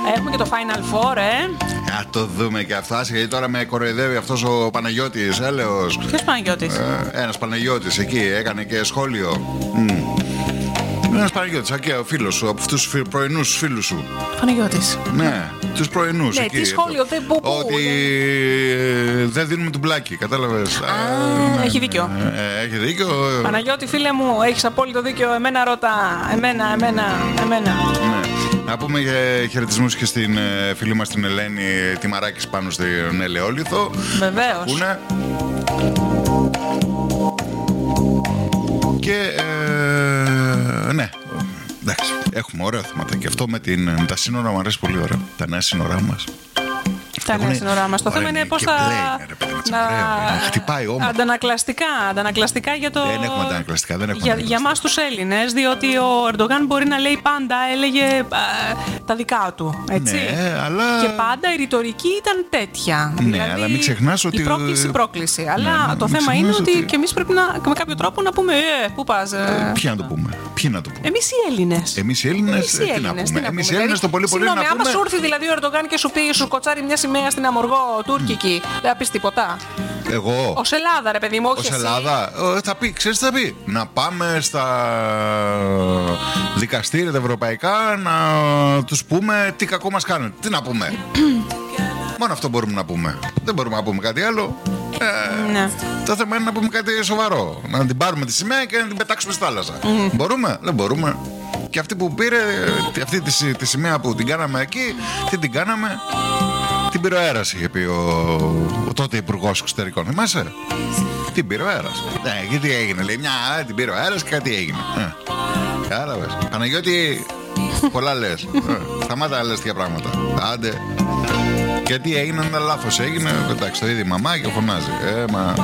Έχουμε και το Final Four, Α, το δούμε και αυτά. Γιατί τώρα με κοροϊδεύει αυτός ο Παναγιώτης, έλεος. Ποιος Παναγιώτης? Ένας Παναγιώτης εκεί έκανε και σχόλιο. Ένας Παναγιώτης, ο φίλος σου, από αυτούς τους πρωινούς φίλους σου. Παναγιώτης. Ναι, τους πρωινούς. Ναι, εκεί, τι σχόλιο, πού. ότι δεν δίνουμε του μπλάκι, κατάλαβες. Έχει δίκιο. Έχει δίκιο. Παναγιώτη, φίλε μου, έχεις απόλυτο δίκιο. Εμένα ρώτα. Εμένα. Ναι. Να πούμε χαιρετισμούς και στην φίλη μας την Ελένη Τιμαράκης πάνω στην Ελαιόλιθο. Βεβαίως. Πού είναι? Και ναι, εντάξει, έχουμε ωραία θέματα. Και αυτό με τα σύνορα μου αρέσει πολύ ωραία. Τα νέα σύνορά μας. Τα νέα σύνορά μας. Το θέμα είναι πώς θα. Χτυπάει όμως. Αντανακλαστικά για το. Δεν έχουμε αντανακλαστικά. Για εμάς τους Έλληνες, διότι ο Ερντογάν μπορεί να λέει πάντα, έλεγε τα δικά του. Έτσι. Ναι, αλλά. Και πάντα η ρητορική ήταν τέτοια. Ναι, δηλαδή, αλλά μην ξεχνάς ότι. Η πρόκληση. Αλλά το θέμα είναι ότι και εμείς πρέπει με κάποιο τρόπο να πούμε, πού πας. Ποιοι να το πούμε. Εμείς οι Έλληνες. Εμείς οι Έλληνες, τι να πούμε. Εμείς οι Έλληνες το πολύ πολύ να πούμε. Άμα σου έρθει δηλαδή ο Ερντογάν και σου πει, σου σκοτσάρει μια σημαία στην Αμοργό τουρκική, δεν θα πεις τίποτα? Εγώ. Ως Ελλάδα, ρε παιδί μου, όχι ως εσύ. Ελλάδα. Θα πει, ξέρεις τι θα πει? Να πάμε στα δικαστήρια τα ευρωπαϊκά να τους πούμε τι κακό μας κάνουν. Τι να πούμε? Μόνο αυτό μπορούμε να πούμε. Δεν μπορούμε να πούμε κάτι άλλο. Ναι. Το θέμα είναι να πούμε κάτι σοβαρό. Να την πάρουμε τη σημαία και να την πετάξουμε στη θάλασσα. Μπορούμε? Δεν μπορούμε. Και αυτή που πήρε, αυτή τη σημαία που την κάναμε εκεί, τι την κάναμε? Την πήρε ο αέρας, είχε πει ο τότε υπουργός εξωτερικών. Θυμάσαι? Την πήρε ο αέρας. Ναι, και τι έγινε? Λέει μια, την πήρε ο αέρας και κάτι έγινε. Κατάλαβες? Παναγιώτη, πολλά λες. Σταμάτα να λες τέτοια πράγματα. Άντε. Και τι έγινε? Ένα λάθος έγινε. Εντάξει, το είδε η μαμά και φωνάζει.